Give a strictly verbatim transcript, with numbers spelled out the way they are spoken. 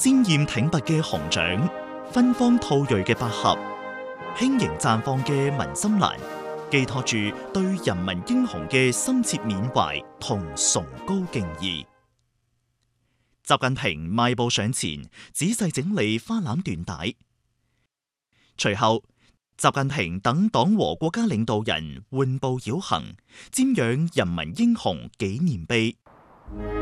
鮮豔挺拔嘅熊掌，芬芳吐蕊嘅百合，輕盈綻放嘅文心蘭，寄託住對人民英雄嘅深切緬懷同崇高敬意。習近平邁步上前，仔細整理花籃緞帶，隨後習近平等黨和國家領導人緩步繞行，瞻仰人民英雄紀念碑。